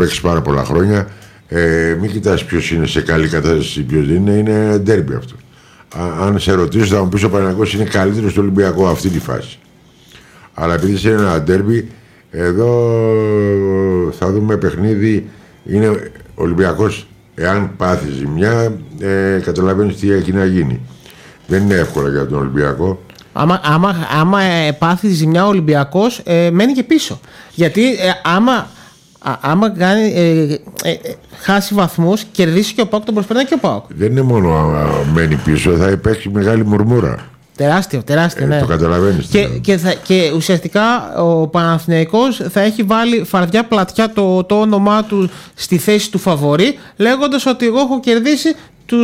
παίξει πάρα πολλά χρόνια. Μην κοιτάς ποιος είναι σε καλή κατάσταση, ποιος δεν είναι. Είναι ένα ντέρμπι αυτό. Αν σε ρωτήσω, θα μου πεις ο Παναθηναϊκός είναι καλύτερος στο Ολυμπιακό αυτή τη φάση. Αλλά επειδή είναι ένα ντέρμπι, εδώ θα δούμε παιχνίδι. Είναι ο Ολυμπιακός, εάν πάθει ζημιά, καταλαβαίνεις τι έχει να γίνει. Δεν είναι εύκολο για τον Ολυμπιακό. Άμα πάθει ζημιά ο Ολυμπιακός, μένει και πίσω. Γιατί άμα κάνει, χάσει βαθμούς, κερδίσει και ο ΠΑΟΚ, τον προσπερνάει και ο ΠΑΟΚ. Δεν είναι μόνο μένει πίσω, θα υπάρξει μεγάλη μουρμούρα. Τεράστιο, ναι. Το καταλαβαίνεις. Και ουσιαστικά ο Παναθηναϊκός θα έχει βάλει φαρδιά πλατιά το όνομά του στη θέση του φαβορί, λέγοντας ότι εγώ έχω κερδίσει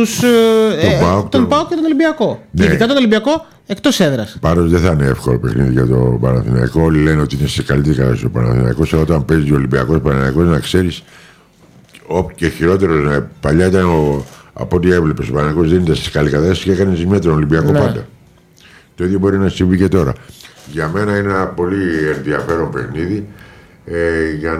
τον ΠΑΟΚ και τον Ολυμπιακό. Ναι. Ειδικά τον Ολυμπιακό εκτός έδρας. Πάντως δεν θα είναι εύκολο παιχνίδι για τον Παναθηναϊκό. Όλοι λένε ότι είναι σε καλύτερη κατάσταση ο Παναθηναϊκός. Όταν παίζει ο Ολυμπιακός Παναθηναϊκός, να ξέρεις, και χειρότερο, παλιά ήταν από ό,τι έβλεπες ο Παναθηναϊκός δεν ήταν σε καλή κατάσταση και έκανε ζημιά τον Ολυμπιακό πάντα. Το ίδιο μπορεί να συμβεί και τώρα. Για μένα είναι ένα πολύ ενδιαφέρον παιχνίδι για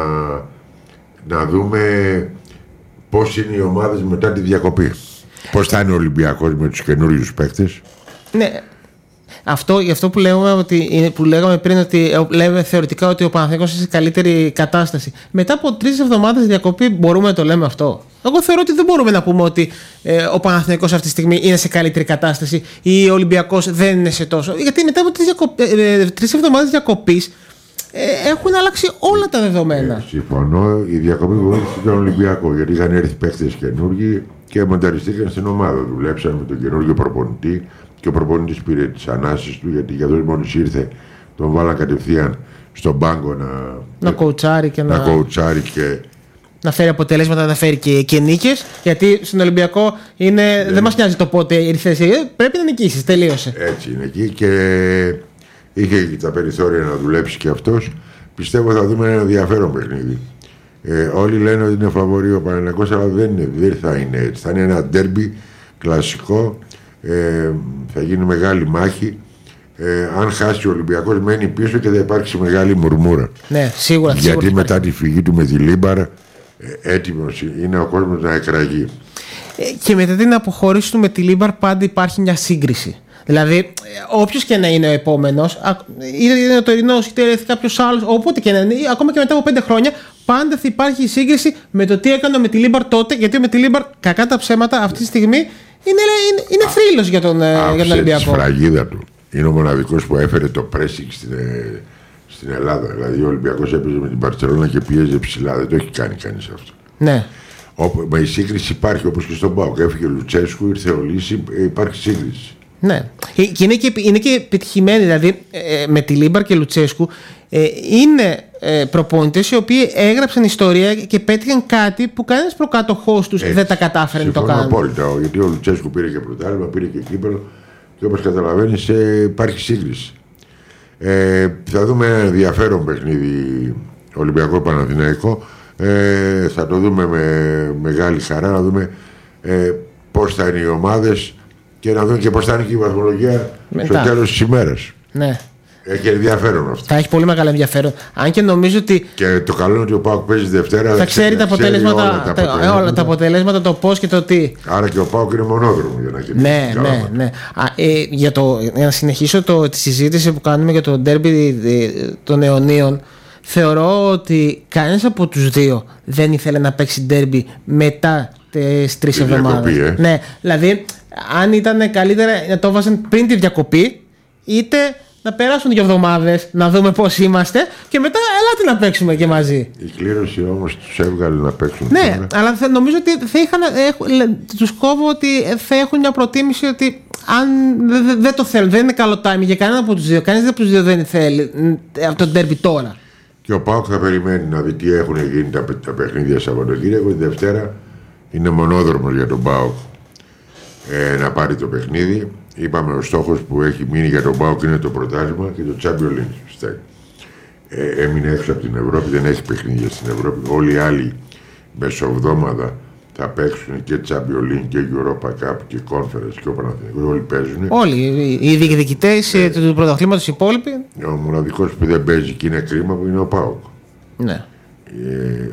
να δούμε πώς είναι οι ομάδες μετά τη διακοπή. Πώς θα είναι ο Ολυμπιακός με τους καινούριους παίκτες. Ναι. Γι' αυτό που λέγαμε πριν, ότι λέμε θεωρητικά ότι ο Παναθηναϊκός είναι σε καλύτερη κατάσταση. Μετά από 3 εβδομάδες διακοπή, μπορούμε να το λέμε αυτό? Εγώ θεωρώ ότι δεν μπορούμε να πούμε ότι ο Παναθηναϊκός αυτή τη στιγμή είναι σε καλύτερη κατάσταση ή ο Ολυμπιακός δεν είναι σε τόσο. Γιατί μετά από 3 εβδομάδες διακοπής έχουν αλλάξει όλα τα δεδομένα. Συμφωνώ. Η διακοπή βοήθησε τον Ολυμπιακό, γιατί είχαν έρθει παίκτες καινούργοι και μονταριστήκαν στην ομάδα. Δουλέψαν με τον καινούργιο προπονητή και ο προπονητής πήρε τις ανάσεις του, γιατί για αυτός μόλις ήρθε τον βάλα κατευθείαν στον πάγκο να κοουτσάρει και να φέρει αποτελέσματα, να φέρει και νίκες. Γιατί στον Ολυμπιακό δεν μας νοιάζει το πότε ήρθε, πρέπει να νικήσεις. Τελείωσε. Έτσι είναι εκεί και είχε τα περιθώρια να δουλέψει και αυτός. Πιστεύω θα δούμε ένα ενδιαφέρον παιχνίδι. Όλοι λένε ότι είναι φαβορί ο Παναθηναϊκός, αλλά δεν θα είναι έτσι. Θα είναι ένα ντέρμπι κλασικό. Θα γίνει μεγάλη μάχη. Αν χάσει ο Ολυμπιακός, μένει πίσω και θα υπάρξει μεγάλη μουρμούρα. Ναι, σίγουρα. Γιατί μετά τη φυγή του με τη Λίμπαρα, έτοιμος είναι ο κόσμος να εκραγεί. Και μετά την αποχώρηση του με τη Λίμπαρ, πάντα υπάρχει μια σύγκριση. Δηλαδή, όποιος και να είναι ο επόμενος, είτε είναι ο τωρινός, είτε είναι κάποιος άλλος, όποτε και να είναι, ακόμα και μετά από 5 χρόνια, πάντα θα υπάρχει σύγκριση με το τι έκανε με τη Λίμπαρ τότε. Γιατί με τη Λίμπαρ, κακά τα ψέματα, αυτή τη στιγμή είναι θρύλος για τον Ολυμπιακό. Τη σφραγίδα του. Είναι ο μοναδικός που έφερε το pressing στην Ελλάδα. Δηλαδή, ο Ολυμπιακός έπαιζε με την Μπαρσελόνα και πίεζε ψηλά. Δεν το έχει κάνει κανείς αυτό. Ναι. Μα η σύγκριση υπάρχει, όπως και στον ΠΑΟΚ. Έφυγε ο Λουτσέσκου, ήρθε ο Λύση, υπάρχει σύγκριση. Ναι. Και είναι και επιτυχημένοι. Δηλαδή, με τη Λίμπαρ και Λουτσέσκου είναι προπονητές οι οποίοι έγραψαν ιστορία και πέτυχαν κάτι που κανένας προκάτοχός τους δεν τα κατάφερε να το κάνει. Απόλυτα. Γιατί ο Λουτσέσκου πήρε και πρωτάθλημα, πήρε και κύπελλο και όπως καταλαβαίνεις υπάρχει σύγκριση. Θα δούμε ένα ενδιαφέρον παιχνίδι Ολυμπιακό Παναθηναϊκό. Θα το δούμε με μεγάλη χαρά, να δούμε πώς θα είναι οι ομάδες και να δούμε και πώς θα είναι και η βαθμολογία στο τέλος της ημέρας. Ναι. Έχει ενδιαφέρον αυτό. Θα έχει πολύ μεγάλο ενδιαφέρον. Αν και νομίζω ότι. Και το καλό είναι ότι ο ΠΑΟΚ παίζει Δευτέρα. Θα ξέρει τα αποτελέσματα. Όλα τα αποτελέσματα, το πώς και το τι. Άρα και ο ΠΑΟΚ είναι μονόδρομο για να γίνει. Ναι. Για να συνεχίσω τη συζήτηση που κάνουμε για το ντέρμπι των αιωνίων, θεωρώ ότι κανένας από τους δύο δεν ήθελε να παίξει ντέρμπι μετά τις 3 εβδομάδες. Ναι, δηλαδή, αν ήταν καλύτερα να το βάζουν πριν τη διακοπή, είτε να περάσουν 2 εβδομάδες, να δούμε πώς είμαστε και μετά ελάτε να παίξουμε και μαζί. Η κλήρωση όμως τους έβγαλε να παίξουν. Ναι, τώρα. Αλλά νομίζω ότι θα τους κόβω ότι θα έχουν μια προτίμηση ότι αν δεν το θέλουν, δεν είναι καλό timing για κανένα από τους δύο. Κανείς από τους δύο δεν θέλει αυτό το ντέρμπι τώρα. Και ο ΠΑΟΚ θα περιμένει να δει τι έχουν γίνει τα παιχνίδια Σαββατοκύριακο. Τη Δευτέρα είναι μονόδρομος για τον ΠΑΟΚ να πάρει το παιχνίδι. Είπαμε ο στόχος που έχει μείνει για τον ΠΑΟΚ είναι το πρωτάθλημα και το Champions League. Έμεινε έξω από την Ευρώπη, δεν έχει παιχνίδια στην Ευρώπη. Όλοι οι άλλοι μεσοβδόμαδα θα παίξουν και Champions League και Europa Cup και Conference και ο Παναθηναϊκός. Όλοι παίζουν. Όλοι οι διεκδικητές του πρωταθλήματος, οι υπόλοιποι. Ο μοναδικός που δεν παίζει και είναι κρίμα που είναι ο ΠΑΟΚ. Ναι.